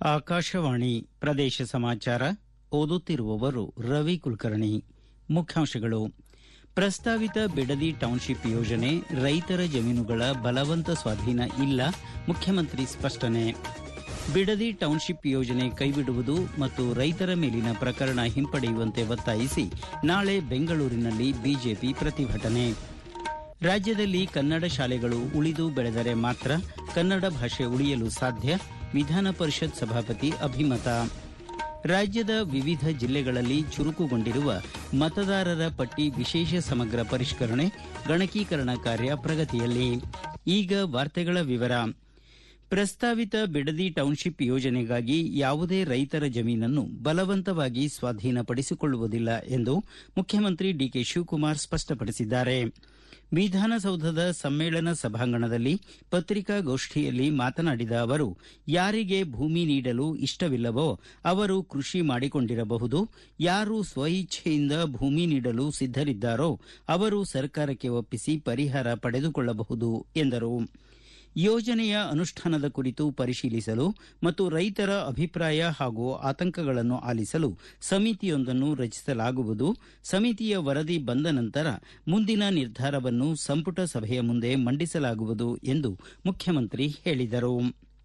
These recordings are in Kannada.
ಆಕಾಶವಾಣಿ ಪ್ರದೇಶ ಸಮಾಚಾರ ಓದುತ್ತಿರುವವರು ರವಿ ಕುಲಕರ್ಣಿ. ಮುಖ್ಯಾಂಶಗಳು: ಪ್ರಸ್ತಾವಿತ ಬಿಡದಿ ಟೌನ್ಶಿಪ್ ಯೋಜನೆ ರೈತರ ಜಮೀನುಗಳ ಬಲವಂತ ಸ್ವಾಧೀನ ಇಲ್ಲ, ಮುಖ್ಯಮಂತ್ರಿ ಸ್ಪಷ್ಟನೆ. ಬಿಡದಿ ಟೌನ್ಶಿಪ್ ಯೋಜನೆ ಕೈಬಿಡುವುದು ಮತ್ತು ರೈತರ ಮೇಲಿನ ಪ್ರಕರಣ ಹಿಂಪಡೆಯುವಂತೆ ಒತ್ತಾಯಿಸಿ ನಾಳೆ ಬೆಂಗಳೂರಿನಲ್ಲಿ ಬಿಜೆಪಿ ಪ್ರತಿಭಟನೆ. ರಾಜ್ಯದಲ್ಲಿ ಕನ್ನಡ ಶಾಲೆಗಳು ಉಳಿದು ಬೆಳೆದರೆ ಮಾತ್ರ ಕನ್ನಡ ಭಾಷೆ ಉಳಿಯಲು ಸಾಧ್ಯ, ವಿಧಾನ ಪರಿಷತ್ ಸಭಾಪತಿ ಅಭಿಮತ. ರಾಜ್ಯದ ವಿವಿಧ ಜಿಲ್ಲೆಗಳಲ್ಲಿ ಚುರುಕುಗೊಂಡಿರುವ ಮತದಾರರ ಪಟ್ಟಿ ವಿಶೇಷ ಸಮಗ್ರ ಪರಿಷ್ಕರಣೆ, ಗಣಕೀಕರಣ ಕಾರ್ಯ ಪ್ರಗತಿಯಲ್ಲಿ. ಈಗ ವಾರ್ತೆಗಳ ವಿವರ. ಪ್ರಸ್ತಾವಿತ ಬಿಡದಿ ಟೌನ್ಶಿಪ್ ಯೋಜನೆಗಾಗಿ ಯಾವುದೇ ರೈತರ ಜಮೀನನ್ನು ಬಲವಂತವಾಗಿ ಸ್ವಾಧೀನಪಡಿಸಿಕೊಳ್ಳುವುದಿಲ್ಲ ಎಂದು ಮುಖ್ಯಮಂತ್ರಿ ಡಿಕೆ ಶಿವಕುಮಾರ್ ಸ್ಪಷ್ಟಪಡಿಸಿದ್ದಾರೆ. ವಿಧಾನಸೌಧದ ಸಮ್ಮೇಳನ ಸಭಾಂಗಣದಲ್ಲಿ ಪತ್ರಿಕಾಗೋಷ್ಠಿಯಲ್ಲಿ ಮಾತನಾಡಿದ ಅವರು, ಯಾರಿಗೆ ಭೂಮಿ ನೀಡಲು ಇಷ್ಟವಿಲ್ಲವೋ ಅವರು ಕೃಷಿ ಮಾಡಿಕೊಂಡಿರಬಹುದು, ಯಾರು ಸ್ವಇಚ್ಛೆಯಿಂದ ಭೂಮಿ ನೀಡಲು ಸಿದ್ದರಿದ್ದಾರೋ ಅವರು ಸರ್ಕಾರಕ್ಕೆ ಒಪ್ಪಿಸಿ ಪರಿಹಾರ ಪಡೆದುಕೊಳ್ಳಬಹುದು ಎಂದರು. ಯೋಜನೆಯ ಅನುಷ್ಠಾನದ ಕುರಿತು ಪರಿಶೀಲಿಸಲು ಮತ್ತು ರೈತರ ಅಭಿಪ್ರಾಯ ಹಾಗೂ ಆತಂಕಗಳನ್ನು ಆಲಿಸಲು ಸಮಿತಿಯೊಂದನ್ನು ರಚಿಸಲಾಗುವುದು. ಸಮಿತಿಯ ವರದಿ ಬಂದ ನಂತರ ಮುಂದಿನ ನಿರ್ಧಾರವನ್ನು ಸಂಪುಟ ಸಭೆಯ ಮುಂದೆ ಮಂಡಿಸಲಾಗುವುದು ಎಂದು ಮುಖ್ಯಮಂತ್ರಿ ಹೇಳಿದರು.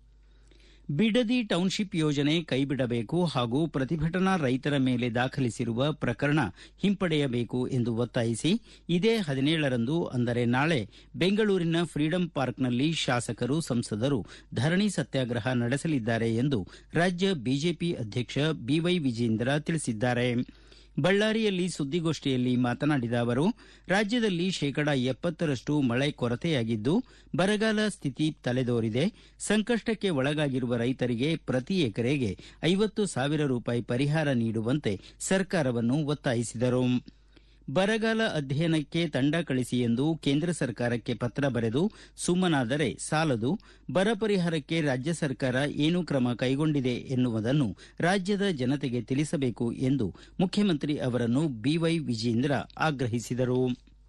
ಬಿಡದಿ ಟೌನ್ಶಿಪ್ ಯೋಜನೆ ಕೈಬಿಡಬೇಕು ಹಾಗೂ ಪ್ರತಿಭಟನಾ ರೈತರ ಮೇಲೆ ದಾಖಲಿಸಿರುವ ಪ್ರಕರಣ ಹಿಂಪಡೆಯಬೇಕು ಎಂದು ಒತ್ತಾಯಿಸಿ ಇದೇ 17ರಂದು ಅಂದರೆ ನಾಳೆ ಬೆಂಗಳೂರಿನ ಫ್ರೀಡಂ ಪಾರ್ಕ್ನಲ್ಲಿ ಶಾಸಕರು, ಸಂಸದರು ಧರಣಿ ಸತ್ಯಾಗ್ರಹ ನಡೆಸಲಿದ್ದಾರೆ ಎಂದು ರಾಜ್ಯ ಬಿಜೆಪಿ ಅಧ್ಯಕ್ಷ ಬಿವೈ ವಿಜೇಂದ್ರ ತಿಳಿಸಿದ್ದಾರೆ. ಬಳ್ಳಾರಿಯಲ್ಲಿ ಸುದ್ದಿಗೋಷ್ಠಿಯಲ್ಲಿ ಮಾತನಾಡಿದ ಅವರು, ರಾಜ್ಯದಲ್ಲಿ 70% ಮಳೆ ಕೊರತೆಯಾಗಿದ್ದು ಬರಗಾಲ ಸ್ಥಿತಿ ತಲೆದೋರಿದೆ. ಸಂಕಷ್ಟಕ್ಕೆ ಒಳಗಾಗಿರುವ ರೈತರಿಗೆ ಪ್ರತಿ ಎಕರೆಗೆ 50,000 ರೂಪಾಯಿ ಪರಿಹಾರ ನೀಡುವಂತೆ ಸರ್ಕಾರವನ್ನು ಒತ್ತಾಯಿಸಿದರು. ಬರಗಾಲ ಅಧ್ಯಯನಕ್ಕೆ ತಂಡ ಕಳಿಸಿ ಎಂದು ಕೇಂದ್ರ ಸರ್ಕಾರಕ್ಕೆ ಪತ್ರ ಬರೆದು ಸುಮ್ಮನಾದರೆ ಸಾಲದು. ಬರ ಪರಿಹಾರಕ್ಕೆ ರಾಜ್ಯ ಸರ್ಕಾರ ಏನು ಕ್ರಮ ಕೈಗೊಂಡಿದೆ ಎನ್ನುವುದನ್ನು ರಾಜ್ಯದ ಜನತೆಗೆ ತಿಳಿಸಬೇಕು ಎಂದು ಮುಖ್ಯಮಂತ್ರಿ ಅವರನ್ನು ಬಿವೈ ವಿಜೇಂದ್ರ ಆಗ್ರಹಿಸಿದರು.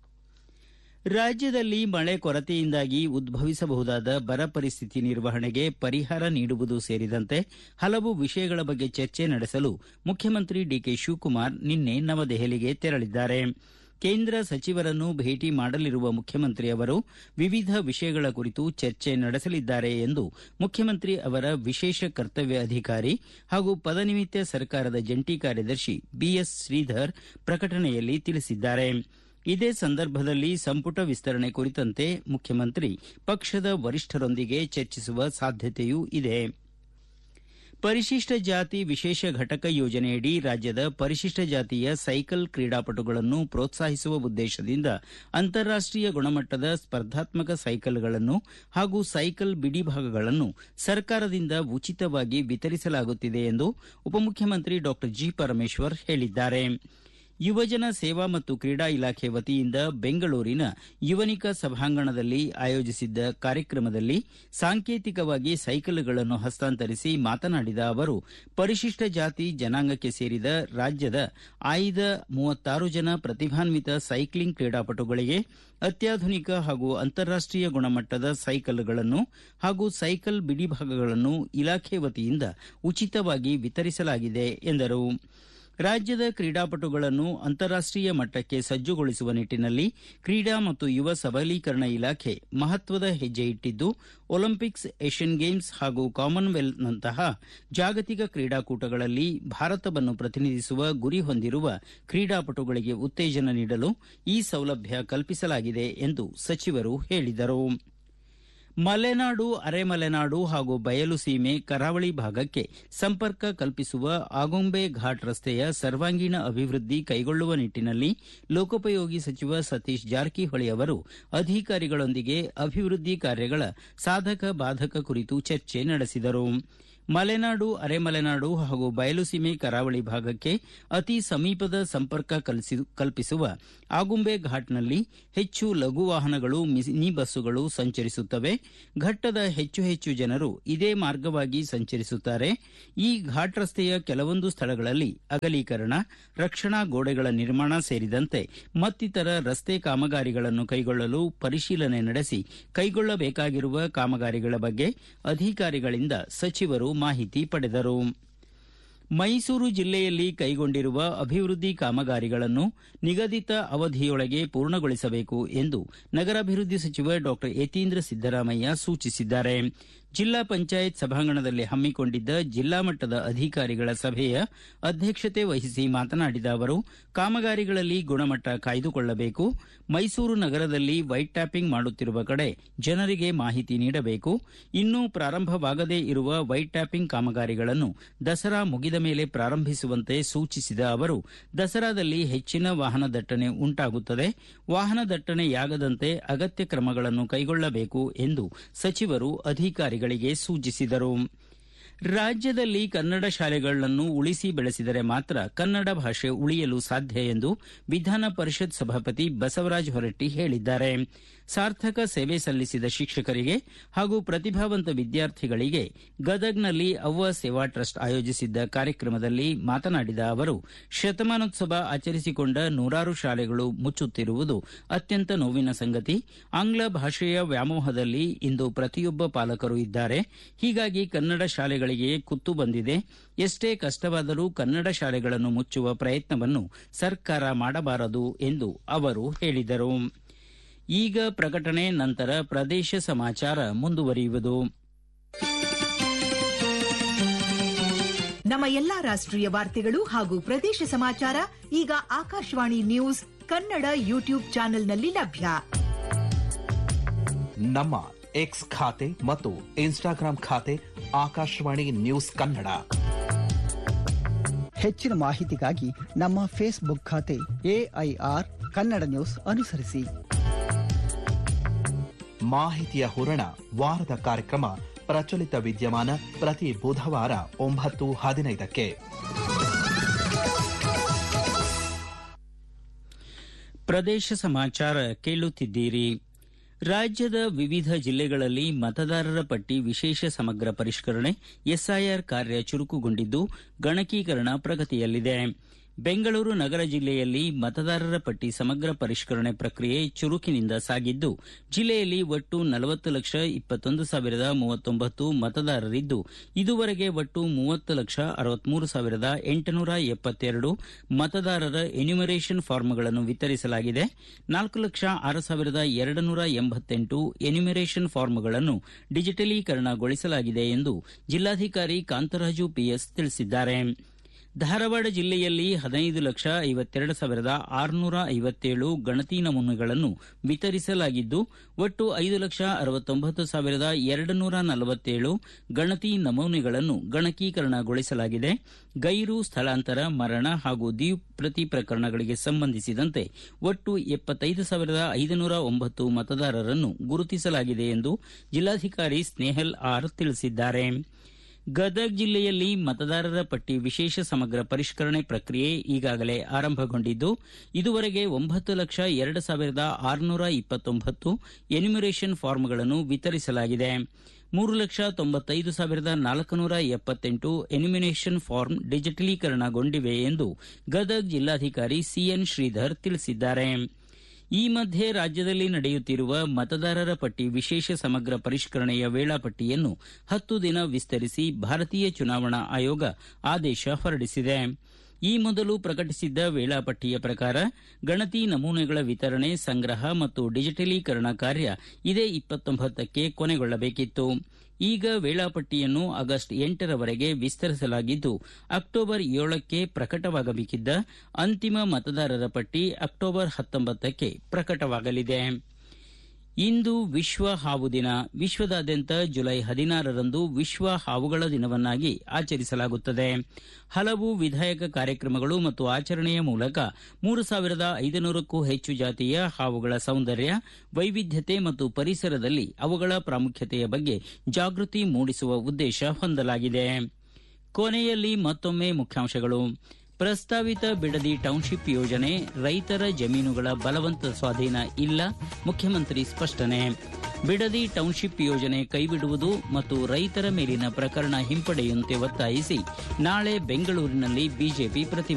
ರಾಜ್ಯದಲ್ಲಿ ಮಳೆ ಕೊರತೆಯಿಂದಾಗಿ ಉದ್ಭವಿಸಬಹುದಾದ ಬರ ಪರಿಸ್ಥಿತಿ ನಿರ್ವಹಣೆಗೆ ಪರಿಹಾರ ನೀಡುವುದು ಸೇರಿದಂತೆ ಹಲವು ವಿಷಯಗಳ ಬಗ್ಗೆ ಚರ್ಚೆ ನಡೆಸಲು ಮುಖ್ಯಮಂತ್ರಿ ಡಿಕೆ ಶಿವಕುಮಾರ್ ನಿನ್ನೆ ನವದೆಹಲಿಗೆ ತೆರಳಿದ್ದಾರೆ. ಕೇಂದ್ರ ಸಚಿವರನ್ನು ಭೇಟಿ ಮಾಡಲಿರುವ ಮುಖ್ಯಮಂತ್ರಿ ಅವರು ವಿವಿಧ ವಿಷಯಗಳ ಕುರಿತು ಚರ್ಚೆ ನಡೆಸಲಿದ್ದಾರೆ ಎಂದು ಮುಖ್ಯಮಂತ್ರಿ ಅವರ ವಿಶೇಷ ಕರ್ತವ್ಯ ಅಧಿಕಾರಿ ಹಾಗೂ ಪದನಿಮಿತ್ತ ಸರ್ಕಾರದ ಜಂಟಿ ಕಾರ್ಯದರ್ಶಿ ಬಿಎಸ್ ಶ್ರೀಧರ್ ಪ್ರಕಟಣೆಯಲ್ಲಿ ತಿಳಿಸಿದ್ದಾರೆ. ಇದೇ ಸಂದರ್ಭದಲ್ಲಿ ಸಂಪುಟ ವಿಸ್ತರಣೆ ಕುರಿತಂತೆ ಮುಖ್ಯಮಂತ್ರಿ ಪಕ್ಷದ ವರಿಷ್ಠರೊಂದಿಗೆ ಚರ್ಚಿಸುವ ಸಾಧ್ಯತೆಯೂ ಇದೆ. ಪರಿಶಿಷ್ಟ ಜಾತಿ ವಿಶೇಷ ಘಟಕ ಯೋಜನೆಯಡಿ ರಾಜ್ಯದ ಪರಿಶಿಷ್ಟ ಜಾತಿಯ ಸೈಕಲ್ ಕ್ರೀಡಾಪಟುಗಳನ್ನು ಪ್ರೋತ್ಸಾಹಿಸುವ ಉದ್ದೇಶದಿಂದ ಅಂತಾರಾಷ್ಟೀಯ ಗುಣಮಟ್ಟದ ಸ್ಪರ್ಧಾತ್ಮಕ ಸೈಕಲ್ಗಳನ್ನು ಹಾಗೂ ಸೈಕಲ್ ಬಿಡಿಭಾಗಗಳನ್ನು ಸರ್ಕಾರದಿಂದ ಉಚಿತವಾಗಿ ವಿತರಿಸಲಾಗುತ್ತಿದೆ ಎಂದು ಉಪಮುಖ್ಯಮಂತ್ರಿ ಡಾ ಜಿ ಪರಮೇಶ್ವರ್ ಹೇಳಿದ್ದಾರೆ. ಯುವಜನ ಸೇವಾ ಮತ್ತು ಕ್ರೀಡಾ ಇಲಾಖೆ ವತಿಯಿಂದ ಬೆಂಗಳೂರಿನ ಯುವನಿಕಾ ಸಭಾಂಗಣದಲ್ಲಿ ಆಯೋಜಿಸಿದ್ದ ಕಾರ್ಯಕ್ರಮದಲ್ಲಿ ಸಾಂಕೇತಿಕವಾಗಿ ಸೈಕಲ್ಗಳನ್ನು ಹಸ್ತಾಂತರಿಸಿ ಮಾತನಾಡಿದ ಅವರು, ಪರಿಶಿಷ್ಟ ಜಾತಿ ಜನಾಂಗಕ್ಕೆ ಸೇರಿದ ರಾಜ್ಯದ ಆಯ್ದ 36 ಜನ ಪ್ರತಿಭಾನ್ವಿತ ಸೈಕ್ಲಿಂಗ್ ಕ್ರೀಡಾಪಟುಗಳಿಗೆ ಅತ್ಯಾಧುನಿಕ ಹಾಗೂ ಅಂತಾರಾಷ್ಟೀಯ ಗುಣಮಟ್ಟದ ಸೈಕಲ್ಗಳನ್ನು ಹಾಗೂ ಸೈಕಲ್ ಬಿಡಿಭಾಗಗಳನ್ನು ಇಲಾಖೆ ವತಿಯಿಂದ ಉಚಿತವಾಗಿ ವಿತರಿಸಲಾಗಿದೆ ಎಂದರು. ರಾಜ್ಯದ ಕ್ರೀಡಾಪಟುಗಳನ್ನು ಅಂತಾರಾಷ್ಟೀಯ ಮಟ್ಟಕ್ಕೆ ಸಜ್ಜುಗೊಳಿಸುವ ನಿಟ್ಟನಲ್ಲಿ ಕ್ರೀಡಾ ಮತ್ತು ಯುವ ಸಬಲೀಕರಣ ಇಲಾಖೆ ಮಹತ್ವದ ಹೆಜ್ಜೆ ಇಟ್ಟಿದ್ದು, ಒಲಿಂಪಿಕ್ಸ್, ಏಷ್ಯನ್ ಗೇಮ್ಸ್ ಹಾಗೂ ಕಾಮನ್ವೆಲ್ತ್ನಂತಹ ಜಾಗತಿಕ ಕ್ರೀಡಾಕೂಟಗಳಲ್ಲಿ ಭಾರತವನ್ನು ಪ್ರತಿನಿಧಿಸುವ ಗುರಿ ಹೊಂದಿರುವ ಕ್ರೀಡಾಪಟುಗಳಿಗೆ ಉತ್ತೇಜನ ನೀಡಲು ಈ ಸೌಲಭ್ಯ ಕಲ್ಪಿಸಲಾಗಿದೆ ಎಂದು ಸಚಿವರು ಹೇಳಿದರು. ಮಲೆನಾಡು, ಅರೆಮಲೆನಾಡು ಹಾಗೂ ಬಯಲು ಸೀಮೆ, ಕರಾವಳಿ ಭಾಗಕ್ಕೆ ಸಂಪರ್ಕ ಕಲ್ಪಿಸುವ ಆಗುಂಬೆ ಘಾಟ್ ರಸ್ತೆಯ ಸರ್ವಾಂಗೀಣ ಅಭಿವೃದ್ಧಿ ಕೈಗೊಳ್ಳುವ ನಿಟ್ಟನಲ್ಲಿ ಲೋಕೋಪಯೋಗಿ ಸಚಿವ ಸತೀಶ್ ಜಾರಕಿಹೊಳಿ ಅವರು ಅಧಿಕಾರಿಗಳೊಂದಿಗೆ ಅಭಿವೃದ್ಧಿ ಕಾರ್ಯಗಳ ಸಾಧಕ ಬಾಧಕ ಕುರಿತು ಚರ್ಚೆ ನಡೆಸಿದರು. ಮಲೆನಾಡು, ಅರೆಮಲೆನಾಡು ಹಾಗೂ ಬಯಲುಸೀಮೆ ಕರಾವಳಿ ಭಾಗಕ್ಕೆ ಅತಿ ಸಮೀಪದ ಸಂಪರ್ಕ ಕಲ್ಪಿಸುವ ಆಗುಂಬೆ ಘಾಟ್ನಲ್ಲಿ ಹೆಚ್ಚು ಲಘು ವಾಹನಗಳು, ಮಿನಿ ಬಸ್ಸುಗಳು ಸಂಚರಿಸುತ್ತವೆ. ಘಟ್ಟದ ಹೆಚ್ಚು ಜನರು ಇದೇ ಮಾರ್ಗವಾಗಿ ಸಂಚರಿಸುತ್ತಾರೆ. ಈ ಘಾಟ್ ರಸ್ತೆಯ ಕೆಲವೊಂದು ಸ್ಥಳಗಳಲ್ಲಿ ಅಗಲೀಕರಣ, ರಕ್ಷಣಾ ಗೋಡೆಗಳ ನಿರ್ಮಾಣ ಸೇರಿದಂತೆ ಮತ್ತಿತರ ರಸ್ತೆ ಕಾಮಗಾರಿಗಳನ್ನು ಕೈಗೊಳ್ಳಲು ಪರಿಶೀಲನೆ ನಡೆಸಿ ಕೈಗೊಳ್ಳಬೇಕಾಗಿರುವ ಕಾಮಗಾರಿಗಳ ಬಗ್ಗೆ ಅಧಿಕಾರಿಗಳಿಂದ ಸಚಿವರು ಮಾಹಿತಿ ಪಡೆದರು. ಮೈಸೂರು ಜಿಲ್ಲೆಯಲ್ಲಿ ಕೈಗೊಂಡಿರುವ ಅಭಿವೃದ್ಧಿ ಕಾಮಗಾರಿಗಳನ್ನು ನಿಗದಿತ ಅವಧಿಯೊಳಗೆ ಪೂರ್ಣಗೊಳಿಸಬೇಕು ಎಂದು ನಗರಾಭಿವೃದ್ಧಿ ಸಚಿವ ಡಾ ಯತೀಂದ್ರ ಸಿದ್ದರಾಮಯ್ಯ ಸೂಚಿಸಿದ್ದಾರೆ. ಜಿಲ್ಲಾ ಪಂಚಾಯತ್ ಸಭಾಂಗಣದಲ್ಲಿ ಹಮ್ಮಿಕೊಂಡಿದ್ದ ಜಿಲ್ಲಾ ಮಟ್ಟದ ಅಧಿಕಾರಿಗಳ ಸಭೆಯ ಅಧ್ಯಕ್ಷತೆ ವಹಿಸಿ ಮಾತನಾಡಿದ ಅವರು, ಕಾಮಗಾರಿಗಳಲ್ಲಿ ಗುಣಮಟ್ಟ ಕಾಯ್ದುಕೊಳ್ಳಬೇಕು. ಮೈಸೂರು ನಗರದಲ್ಲಿ ವೈಟ್ ಟ್ಯಾಪಿಂಗ್ ಮಾಡುತ್ತಿರುವ ಕಡೆ ಜನರಿಗೆ ಮಾಹಿತಿ ನೀಡಬೇಕು. ಇನ್ನೂ ಪ್ರಾರಂಭವಾಗದೇ ಇರುವ ವೈಟ್ ಟ್ಯಾಪಿಂಗ್ ಕಾಮಗಾರಿಗಳನ್ನು ದಸರಾ ಮುಗಿದ ಮೇಲೆ ಪ್ರಾರಂಭಿಸುವಂತೆ ಸೂಚಿಸಿದ ಅವರು, ದಸರಾದಲ್ಲಿ ಹೆಚ್ಚಿನ ವಾಹನ ದಟ್ಟಣೆ ಉಂಟಾಗುತ್ತದೆ. ವಾಹನ ದಟ್ಟಣೆಯಾಗದಂತೆ ಅಗತ್ಯ ಕ್ರಮಗಳನ್ನು ಕೈಗೊಳ್ಳಬೇಕು ಎಂದು ಸಚಿವರು ಅಧಿಕಾರಿಗಳಿಗೆ ಸೂಚಿಸಿದರು. ರಾಜ್ಯದಲ್ಲಿ ಕನ್ನಡ ಶಾಲೆಗಳನ್ನು ಉಳಿಸಿ ಬೆಳೆಸಿದರೆ ಮಾತ್ರ ಕನ್ನಡ ಭಾಷೆ ಉಳಿಯಲು ಸಾಧ್ಯ ಎಂದು ವಿಧಾನ ಪರಿಷತ್ ಸಭಾಪತಿ ಬಸವರಾಜ ಹೊರಟ್ಟಿ ಹೇಳಿದ್ದಾರೆ. ಸಾರ್ಥಕ ಸೇವೆ ಸಲ್ಲಿಸಿದ ಶಿಕ್ಷಕರಿಗೆ ಹಾಗೂ ಪ್ರತಿಭಾವಂತ ವಿದ್ಯಾರ್ಥಿಗಳಿಗೆ ಗದಗ್ನಲ್ಲಿ ಅವ್ವ ಸೇವಾ ಟ್ರಸ್ಟ್ ಆಯೋಜಿಸಿದ್ದ ಕಾರ್ಯಕ್ರಮದಲ್ಲಿ ಮಾತನಾಡಿದ ಅವರು, ಶತಮಾನೋತ್ಸವ ಆಚರಿಸಿಕೊಂಡ ನೂರಾರು ಶಾಲೆಗಳು ಮುಚ್ಚುತ್ತಿರುವುದು ಅತ್ಯಂತ ನೋವಿನ ಸಂಗತಿ. ಆಂಗ್ಲ ಭಾಷೆಯ ವ್ಯಾಮೋಹದಲ್ಲಿ ಇಂದು ಪ್ರತಿಯೊಬ್ಬ ಪಾಲಕರು ಇದ್ದಾರೆ. ಹೀಗಾಗಿ ಕನ್ನಡ ಶಾಲೆಗಳಿಗೆ ಕುತ್ತು ಬಂದಿದೆ. ಎಷ್ಟೇ ಕಷ್ಟವಾದರೂ ಕನ್ನಡ ಶಾಲೆಗಳನ್ನು ಮುಚ್ಚುವ ಪ್ರಯತ್ನವನ್ನು ಸರ್ಕಾರ ಮಾಡಬಾರದು ಎಂದು ಅವರು ಹೇಳಿದರು. ಈಗ ಪ್ರಕಟಣೆ, ನಂತರ ಪ್ರದೇಶ ಸಮಾಚಾರ ಮುಂದುವರಿಯುವುದು. ನಮ್ಮ ಎಲ್ಲಾ ರಾಷ್ಟ್ರೀಯ ವಾರ್ತೆಗಳು ಹಾಗೂ ಪ್ರದೇಶ ಸಮಾಚಾರ ಈಗ ಆಕಾಶವಾಣಿ ನ್ಯೂಸ್ ಕನ್ನಡ ಯೂಟ್ಯೂಬ್ ಚಾನೆಲ್ನಲ್ಲಿ ಲಭ್ಯ. ನಮ್ಮ ಎಕ್ಸ್ ಖಾತೆ ಮತ್ತು ಇನ್ಸ್ಟಾಗ್ರಾಂ ಖಾತೆ ಆಕಾಶವಾಣಿ ನ್ಯೂಸ್ ಕನ್ನಡ. ಹೆಚ್ಚಿನ ಮಾಹಿತಿಗಾಗಿ ನಮ್ಮ ಫೇಸ್ಬುಕ್ ಖಾತೆ AIR ಕನ್ನಡ ನ್ಯೂಸ್ ಅನುಸರಿಸಿ. ಮಾಹಿತಿಯ ಹೂರಣ ವಾರದ ಕಾರ್ಯಕ್ರಮ ಪ್ರಚಲಿತ ವಿದ್ಯಮಾನ ಪ್ರತಿ ಬುಧವಾರ 9:15. ಪ್ರದೇಶ ಸಮಾಚಾರ ಕೇಳುತ್ತಿದ್ದೀರಿ. ರಾಜ್ಯದ ವಿವಿಧ ಜಿಲ್ಲೆಗಳಲ್ಲಿ ಮತದಾರರ ಪಟ್ಟಿ ವಿಶೇಷ ಸಮಗ್ರ ಪರಿಷ್ಕರಣೆ ಎಸ್ಐಆರ್ ಕಾರ್ಯ ಚುರುಕುಗೊಂಡಿದ್ದು ಗಣಕೀಕರಣ ಪ್ರಗತಿಯಲ್ಲಿದೆ. ಬೆಂಗಳೂರು ನಗರ ಜಿಲ್ಲೆಯಲ್ಲಿ ಮತದಾರರ ಪಟ್ಟಿ ಸಮಗ್ರ ಪರಿಷ್ಕರಣೆ ಪ್ರಕ್ರಿಯೆ ಚುರುಕಿನಿಂದ ಸಾಗಿದ್ದು, ಜಿಲ್ಲೆಯಲ್ಲಿ ಒಟ್ಟು 40,21,039 ಮತದಾರರಿದ್ದು, ಇದುವರೆಗೆ ಒಟ್ಟು 30,63,872 ಮತದಾರರ ಎನ್ಯುಮರೇಷನ್ ಫಾರ್ಮ್ಗಳನ್ನು ವಿತರಿಸಲಾಗಿದೆ. 4,06,288 ಎನ್ಯುಮರೇಷನ್ ಫಾರ್ಮ್ಗಳನ್ನು ಡಿಜಿಟಲೀಕರಣಗೊಳಿಸಲಾಗಿದೆ ಎಂದು ಜಿಲ್ಲಾಧಿಕಾರಿ ಕಾಂತರಾಜು PS ತಿಳಿಸಿದ್ದಾರೆ. ಧಾರವಾಡ ಜಿಲ್ಲೆಯಲ್ಲಿ 15,52,657 ಗಣತಿ ನಮೂನೆಗಳನ್ನು ವಿತರಿಸಲಾಗಿದ್ದು, ಒಟ್ಟು 5,69,247 ಗಣತಿ ನಮೂನೆಗಳನ್ನು ಗಣಕೀಕರಣಗೊಳಿಸಲಾಗಿದೆ. ಗೈರು, ಸ್ಥಳಾಂತರ, ಮರಣ ಹಾಗೂ ದ್ವಿಪ್ರತಿ ಪ್ರಕರಣಗಳಿಗೆ ಸಂಬಂಧಿಸಿದಂತೆ ಒಟ್ಟು 75,509 ಮತದಾರರನ್ನು ಗುರುತಿಸಲಾಗಿದೆ ಎಂದು ಜಿಲ್ಲಾಧಿಕಾರಿ ಸ್ನೇಹಲ್ R ತಿಳಿಸಿದ್ದಾರೆ. ಗದಗ ಜಿಲ್ಲೆಯಲ್ಲಿ ಮತದಾರರ ಪಟ್ಟಿ ವಿಶೇಷ ಸಮಗ್ರ ಪರಿಷ್ಕರಣೆ ಪ್ರಕ್ರಿಯೆ ಈಗಾಗಲೇ ಆರಂಭಗೊಂಡಿದ್ದು, ಇದುವರೆಗೆ 9,02,629 ಎನ್ಯುಮರೇಷನ್ ಫಾರ್ಮ್ಗಳನ್ನು ವಿತರಿಸಲಾಗಿದೆ. 3,95,478 ಎನ್ಯುಮರೇಷನ್ ಫಾರ್ಮ್ ಡಿಜಿಟಲೀಕರಣಗೊಂಡಿವೆ ಎಂದು ಗದಗ ಜಿಲ್ಲಾಧಿಕಾರಿ CN ಶ್ರೀಧರ್ ತಿಳಿಸಿದ್ದಾರೆ. ಈ ಮಧ್ಯೆ ರಾಜ್ಯದಲ್ಲಿ ನಡೆಯುತ್ತಿರುವ ಮತದಾರರ ಪಟ್ಟಿ ವಿಶೇಷ ಸಮಗ್ರ ಪರಿಷ್ಕರಣೆಯ ವೇಳಾಪಟ್ಟಿಯನ್ನು 10 ದಿನ ವಿಸ್ತರಿಸಿ ಭಾರತೀಯ ಚುನಾವಣಾ ಆಯೋಗ ಆದೇಶ ಹೊರಡಿಸಿದೆ. ಈ ಮೊದಲು ಪ್ರಕಟಿಸಿದ್ದ ವೇಳಾಪಟ್ಟಿಯ ಪ್ರಕಾರ ಗಣತಿ ನಮೂನೆಗಳ ವಿತರಣೆ, ಸಂಗ್ರಹ ಮತ್ತು ಡಿಜಿಟಲೀಕರಣ ಕಾರ್ಯ ಇದೇ 29ಕ್ಕೆ ಕೊನೆಗೊಳ್ಳಬೇಕಿತ್ತು. ಈಗ ವೇಳಾಪಟ್ಟಿಯನ್ನು ಆಗಸ್ಟ್ 8ರವರೆಗೆ ವಿಸ್ತರಿಸಲಾಗಿದ್ದು, ಅಕ್ಟೋಬರ್ 7ಕ್ಕೆ ಪ್ರಕಟವಾಗಬೇಕಿದ್ದ ಅಂತಿಮ ಮತದಾರರ ಪಟ್ಟಿ ಅಕ್ಟೋಬರ್ 19ಕ್ಕೆ ಪ್ರಕಟವಾಗಲಿದೆ. ಇಂದು ವಿಶ್ವ ಹಾವು ದಿನ. ವಿಶ್ವದಾದ್ಯಂತ ಜುಲೈ 16ರಂದು ವಿಶ್ವ ಹಾವುಗಳ ದಿನವನ್ನಾಗಿ ಆಚರಿಸಲಾಗುತ್ತದೆ. ಹಲವು ವಿಧಾಯಕ ಕಾರ್ಯಕ್ರಮಗಳು ಮತ್ತು ಆಚರಣೆಯ ಮೂಲಕ 3,500ಕ್ಕೂ ಹೆಚ್ಚು ಜಾತಿಯ ಹಾವುಗಳ ಸೌಂದರ್ಯ, ವೈವಿಧ್ಯತೆ ಮತ್ತು ಪರಿಸರದಲ್ಲಿ ಅವುಗಳ ಪ್ರಾಮುಖ್ಯತೆಯ ಬಗ್ಗೆ ಜಾಗೃತಿ ಮೂಡಿಸುವ ಉದ್ದೇಶ ಹೊಂದಲಾಗಿದೆ. ಕೊನೆಯಲ್ಲಿ ಮತ್ತೊಮ್ಮೆ ಮುಖ್ಯಾಂಶಗಳು. ಪ್ರಸ್ತಾವಿತ ಬಿಡದಿ ಟೌನ್ಶಿಪ್ ಯೋಜನೆ ರೈತರ ಜಮೀನುಗಳ ಬಲವಂತ ಸ್ವಾಧೀನ ಇಲ್ಲ, ಮುಖ್ಯಮಂತ್ರಿ ಸ್ಪಷ್ಟನೆ. ಬಿಡದಿ ಟೌನ್ಶಿಪ್ ಯೋಜನೆ ಕೈಬಿಡುವುದು ಮತ್ತು ರೈತರ ಮೇಲಿನ ಪ್ರಕರಣ ಹಿಂಪಡೆಯುವಂತೆ ಒತ್ತಾಯಿಸಿ ನಾಳೆ ಬೆಂಗಳೂರಿನಲ್ಲಿ ಬಿಜೆಪಿ ಪ್ರತಿಭಟನೆ.